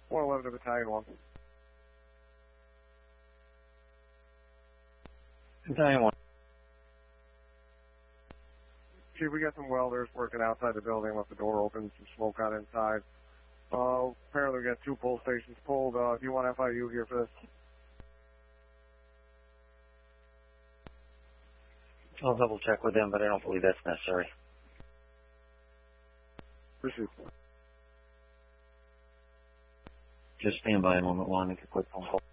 111 to Battalion 1. Battalion 1. Chief, we got some welders working outside the building, left the door open, some smoke out inside. Apparently we got 2 pull stations pulled. Do you want FIU here for this? I'll double check with them, but I don't believe that's necessary. Received. Just stand by a moment while I make a quick phone call.